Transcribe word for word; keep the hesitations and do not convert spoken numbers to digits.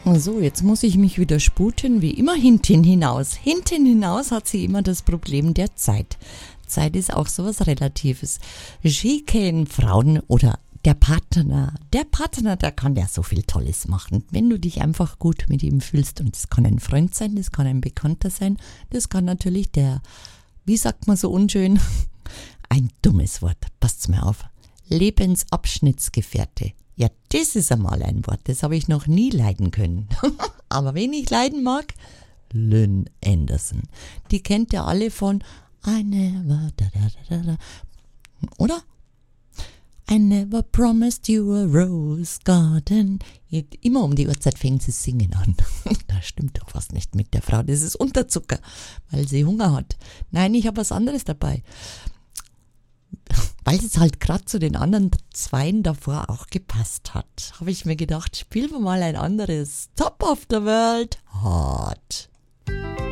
So, jetzt muss ich mich wieder sputen, wie immer hinten hinaus. Hinten hinaus hat sie immer das Problem der Zeit. Zeit ist auch sowas Relatives. Ich kenne Frauen oder der Partner. Der Partner, der kann ja so viel Tolles machen, wenn du dich einfach gut mit ihm fühlst. Und das kann ein Freund sein, das kann ein Bekannter sein, das kann natürlich der, wie sagt man so unschön, ein dummes Wort, passt's mir auf, Lebensabschnittsgefährte. Ja, das ist einmal ein Wort, das habe ich noch nie leiden können. Aber wen ich leiden mag? Lynn Anderson. Die kennt ihr alle von I never, da, da, da, da, oder? I never promised you a rose garden. Immer um die Uhrzeit fängt sie singen an. Da stimmt doch was nicht mit der Frau. Das ist Unterzucker, weil sie Hunger hat. Nein, ich habe was anderes dabei. Weil es halt gerade zu den anderen Zweien davor auch gepasst hat, habe ich mir gedacht, spielen wir mal ein anderes Top of the World.